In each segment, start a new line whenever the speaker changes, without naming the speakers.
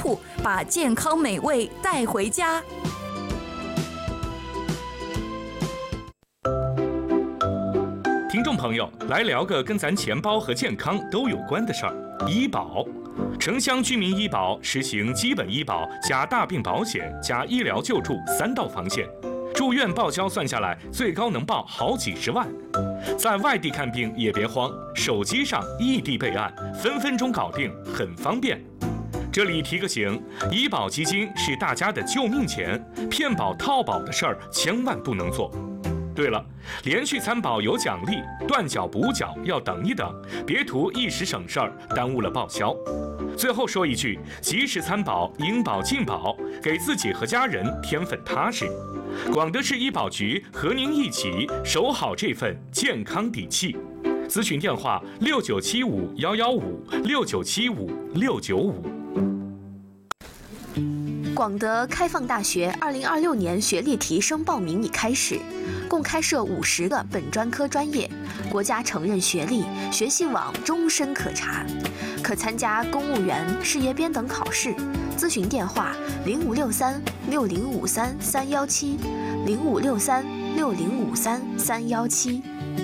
铺，把健康美味带回家。
听众朋友，来聊个跟咱钱包和健康都有关的事儿——医保。城乡居民医保实行基本医保加大病保险加医疗救助3道防线，住院报销算下来最高能报好几十万。在外地看病也别慌，手机上异地备案，分分钟搞定，很方便。这里提个醒，医保基金是大家的救命钱，骗保套保的事儿千万不能做。对了，连续参保有奖励，断缴补缴要等一等，别图一时省事儿，耽误了报销。最后说一句，及时参保，应保尽保，给自己和家人添份踏实。广德市医保局和您一起守好这份健康底气。咨询电话6975-115，6975-695。
广德开放大学2026年学历提升报名已开始，共开设50个本专科专业，国家承认学历，学习网终身可查，可参加公务员、事业编等考试。咨询电话0563-6053-317，0563-6053-317。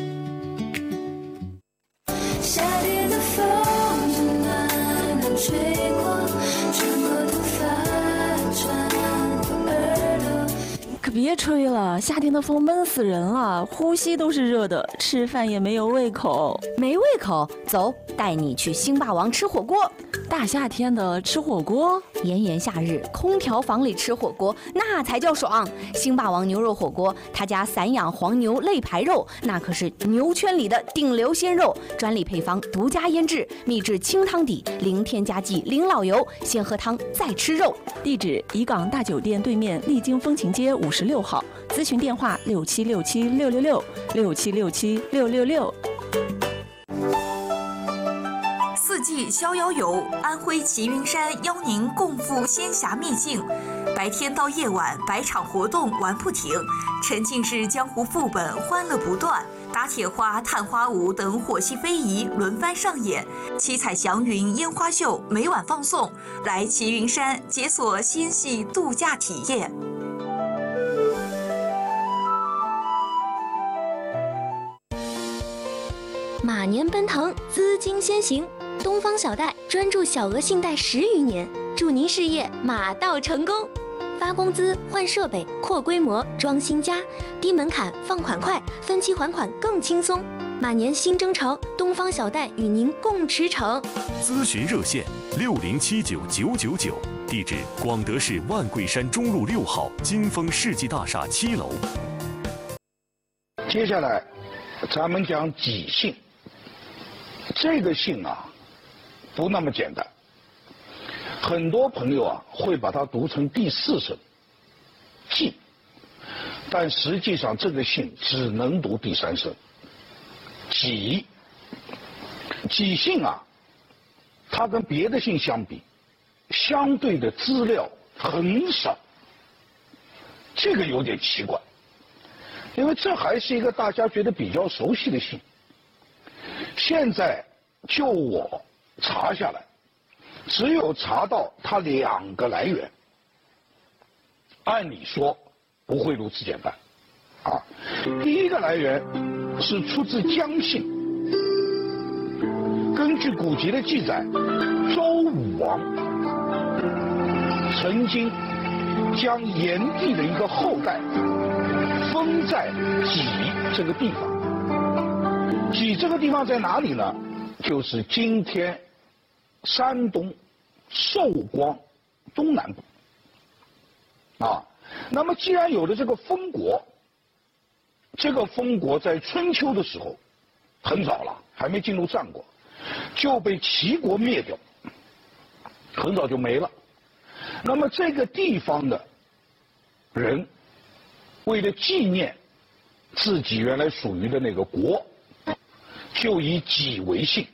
夏天的风正暖暖吹过，穿过头发，穿过耳朵。
可别吹了，夏天的风闷死人了，呼吸都是热的，吃饭也没有胃口。
没胃口？走，带你去星霸王吃火锅。
大夏天的吃火锅，
炎炎夏日，空调房里吃火锅那才叫爽。星霸王牛肉火锅，他家散养黄牛肋排肉，那可是牛圈里的顶流鲜肉，专利配方，独家腌制，秘制清汤底，零添加剂，零老油，先喝汤再吃肉。
地址：怡港大酒店对面丽晶风情街56号，咨询电话6767-666，6767-666。
四季逍遥游，安徽齐云山邀您共赴仙侠秘境，白天到夜晚百场活动玩不停，沉浸式江湖副本欢乐不断，打铁花、探花舞等火系非遗轮番上演，七彩祥云烟花秀每晚放送，来齐云山解锁仙系度假体验。
马年奔腾，资金先行。东方小贷专注小额信贷10余年，祝您事业马到成功。发工资、换设备、扩规模、装新家，低门槛，放款快，分期还款更轻松。马年新征程，东方小贷与您共驰骋。
咨询热线60799999，地址：广德市万贵山中路6号金丰世纪大厦7楼。
接下来，咱们讲己姓。这个姓啊，不那么简单。很多朋友啊会把它读成第4声己，但实际上这个姓只能读第3声己。己姓啊，它跟别的姓相比，相对的资料很少，这个有点奇怪，因为这还是一个大家觉得比较熟悉的姓。现在就我查下来，只有查到它2个来源。按理说不会如此简单啊。第一个来源是出自姜姓，根据古籍的记载，周武王曾经将炎帝的一个后代封在己这个地方。己这个地方在哪里呢？就是今天山东寿光东南部啊。那么既然有了这个封国，这个封国在春秋的时候很早了，还没进入战国，就被齐国灭掉，很早就没了。那么这个地方的人为了纪念自己原来属于的那个国，就以己为姓。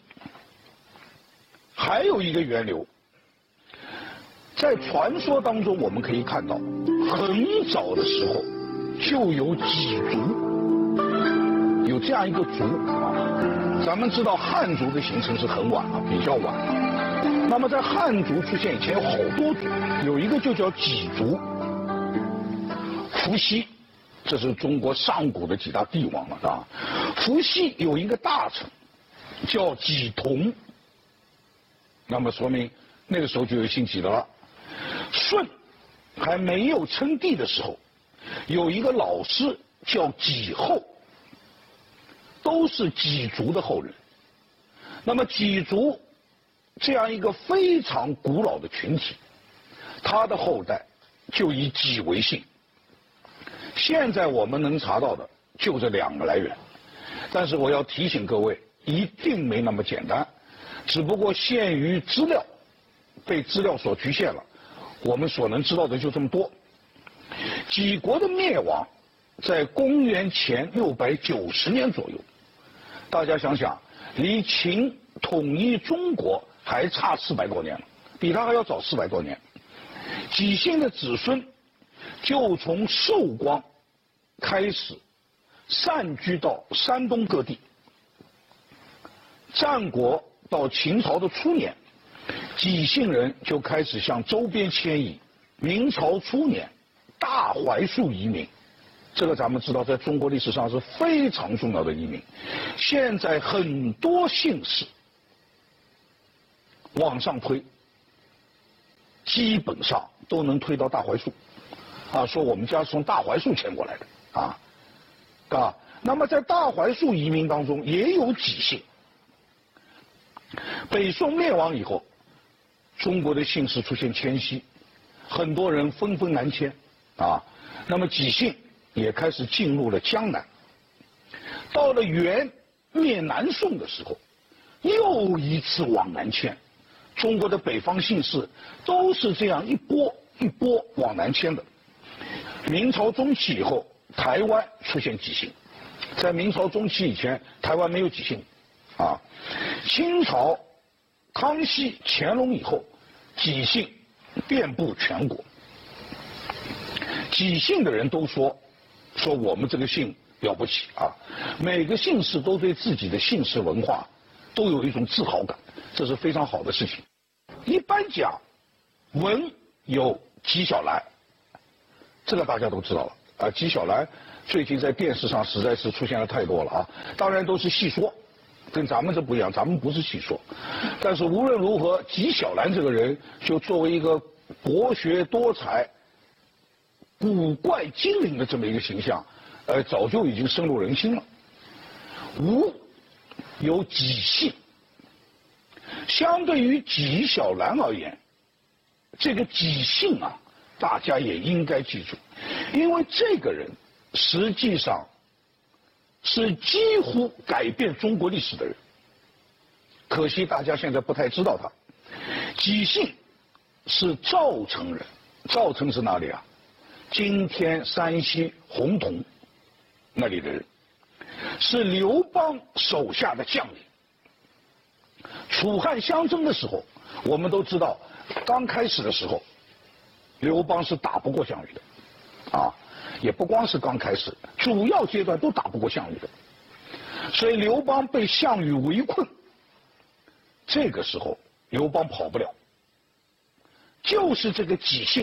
还有一个源流，在传说当中我们可以看到，很早的时候就有己族，有这样一个族啊。咱们知道汉族的形成是很晚了，比较晚了。 那么在汉族出现以前有好多族，有一个就叫己族。伏羲，这是中国上古的几大帝王了啊。伏羲有一个大臣叫己同，那么说明那个时候就有姓己的了。舜还没有称帝的时候，有一个老师叫己后，都是己族的后人。那么己族这样一个非常古老的群体，他的后代就以己为姓。现在我们能查到的就这2个来源，但是我要提醒各位，一定没那么简单，只不过限于资料，被资料所局限了，我们所能知道的就这么多。己国的灭亡在公元前690年左右，大家想想，离秦统一中国还差400多年了，比他还要早400多年。己姓的子孙就从寿光开始散居到山东各地。战国到秦朝的初年，己姓人就开始向周边迁移。明朝初年，大槐树移民，这个咱们知道，在中国历史上是非常重要的移民。现在很多姓氏往上推，基本上都能推到大槐树，啊，说我们家是从大槐树迁过来的，啊，那么在大槐树移民当中也有己姓。北宋灭亡以后，中国的姓氏出现迁徙，很多人纷纷南迁，啊，那么己姓也开始进入了江南。到了元灭南宋的时候，又一次往南迁。中国的北方姓氏都是这样一波一波往南迁的。明朝中期以后，台湾出现己姓，在明朝中期以前，台湾没有己姓，啊，清朝康熙、乾隆以后，己姓遍布全国。己姓的人都说我们这个姓了不起啊，每个姓氏都对自己的姓氏文化都有一种自豪感，这是非常好的事情。一般讲，文有纪晓岚，这个大家都知道了啊。纪晓岚最近在电视上实在是出现了太多了啊，当然都是戏说，跟咱们这不一样，咱们不是戏说。但是无论如何，纪晓岚这个人就作为一个博学多才、古怪精灵的这么一个形象，早就已经深入人心了。吴有己姓，相对于纪晓岚而言，这个己姓啊，大家也应该记住，因为这个人实际上是几乎改变中国历史的人。可惜大家现在不太知道他。己姓是赵城人，赵城是哪里啊？今天山西洪洞那里的人，是刘邦手下的将领。楚汉相争的时候，我们都知道，刚开始的时候，刘邦是打不过项羽的，啊，也不光是刚开始，主要阶段都打不过项羽的，所以刘邦被项羽围困。这个时候，刘邦跑不了，就是这个己姓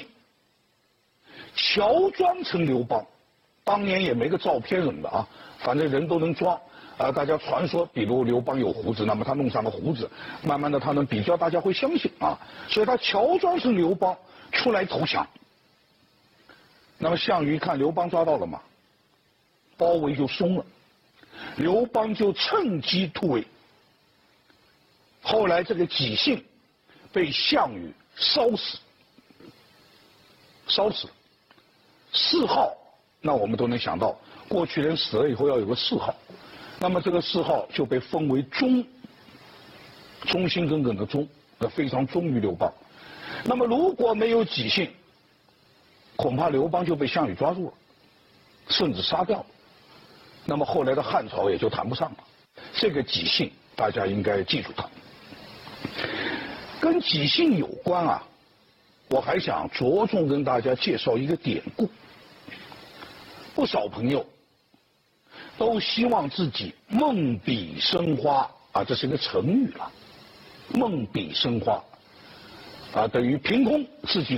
乔装成刘邦，当年也没个照片什么的啊，反正人都能装。大家传说，比如刘邦有胡子，那么他弄上了胡子，慢慢的他能比较，大家会相信啊，所以他乔装成刘邦出来投降。那么项羽看刘邦抓到了嘛，包围就松了，刘邦就趁机突围。后来这个己姓被项羽烧死了。谥号，那我们都能想到，过去人死了以后要有个谥号。那么这个谥号就被封为忠，忠心耿耿的忠，非常忠于刘邦。那么如果没有己姓，恐怕刘邦就被项羽抓住了，甚至杀掉了。那么后来的汉朝也就谈不上了。这个己姓大家应该记住它。跟己姓有关啊，我还想着重跟大家介绍一个典故。不少朋友都希望自己梦笔生花啊，这是个成语了。梦笔生花， 等于凭空自己